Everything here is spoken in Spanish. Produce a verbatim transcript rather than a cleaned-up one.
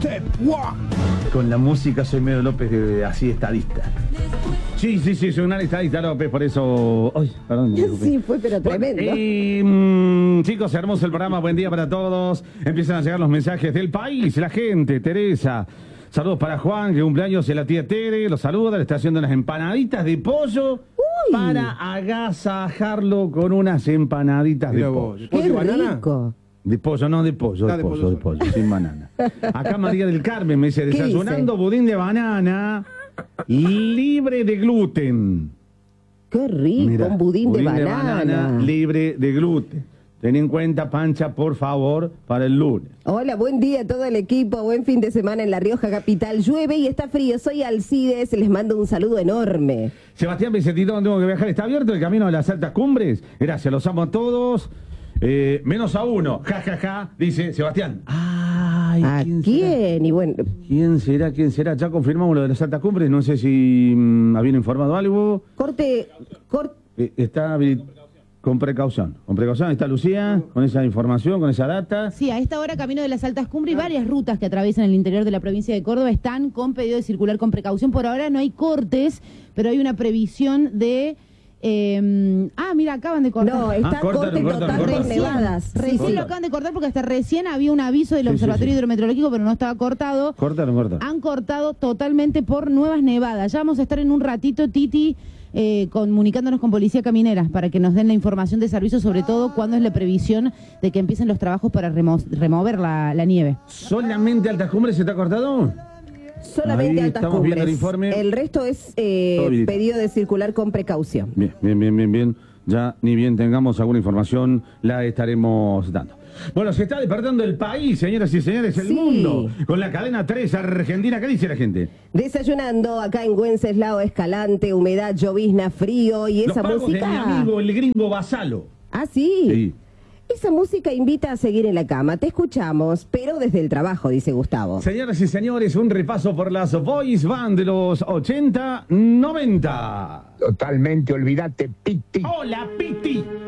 Step one. Con la música soy medio López de, así estadista. Sí, sí, sí, soy un estadista López, por eso... Ay, perdón. Sí, fue pero tremendo. Bueno, eh, mmm, chicos, hermoso el programa, buen día para todos. Empiezan a llegar los mensajes del país, la gente, Teresa. Saludos para Juan, que cumpleaños de la tía Tere, los saluda, le está haciendo unas empanaditas de pollo. Uy. Para agasajarlo con unas empanaditas Mira de vos, pollo. ¡Qué ¿Pollo y banana? rico! De pollo, no de pollo, Ah, de de pollo, pollo de pollo, sin banana. Acá María del Carmen me dice, ¿Qué desayunando dice? budín de banana libre de gluten. ¡Qué rico! Mirá, un budín, de banana. libre de gluten. Ten en cuenta, Pancha, por favor, para el lunes. Hola, buen día a todo el equipo. Buen fin de semana en La Rioja capital. Llueve y está frío. Soy Alcides. Les mando un saludo enorme. Sebastián Vicentito, tengo que viajar. ¿Está abierto el camino a las altas cumbres? Gracias, los amo a todos. Eh, menos a uno. Ja, ja, ja, dice Sebastián. Ay, ¿A ¿quién quién? será? Y bueno, ¿Quién será? ¿Quién será? Ya confirmamos lo de las altas cumbres. No sé si mm, habían informado algo. corte, corte. Eh, está habili- con precaución. Con precaución. Ahí está Lucía, con esa información, con esa data. Sí, a esta hora camino de las Altas Cumbres y varias rutas que atraviesan el interior de la provincia de Córdoba están con pedido de circular con precaución. Por ahora no hay cortes, pero hay una previsión de... eh, ah, mira, acaban de cortar. No, está Ah, cortan, corte cortan, total cortan. de nevadas. Sí, Recién sí. lo acaban de cortar porque hasta recién había un aviso del Sí, sí, Observatorio sí. Hidrometeorológico, pero no estaba cortado. Cortaron, cortaron. Han cortado totalmente por nuevas nevadas. Ya vamos a estar en un ratito, Titi, eh, comunicándonos con Policía Caminera para que nos den la información de servicio, sobre todo cuándo es la previsión de que empiecen los trabajos para remo- remover la, la nieve. ¿Solamente altas cumbres se está cortado? Solamente Ahí altas estamos viendo cumbres. el informe. El resto es eh, Todo bien. pedido de circular con precaución. Bien, bien, bien, bien, bien. Ya ni bien tengamos alguna información, la estaremos dando. Bueno, se está despertando el país, señoras y señores, el Sí. mundo. Con la cadena tres Argentina, ¿qué dice la gente? Desayunando acá en Wenceslao, Escalante, humedad, llovizna, frío y Los esa pagos música. de mi amigo, el gringo Basalo. Ah, sí. Sí. Esa música invita a seguir en la cama. Te escuchamos, pero desde el trabajo, dice Gustavo. Señoras y señores, un repaso por las boys band de los ochenta, noventa. Totalmente, olvídate, Piti. Hola, Piti.